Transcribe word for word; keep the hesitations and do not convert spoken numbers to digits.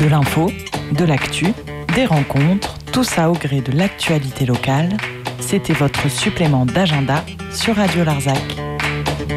De l'info, de l'actu, des rencontres, tout ça au gré de l'actualité locale. C'était votre supplément d'agenda sur Radio Larzac.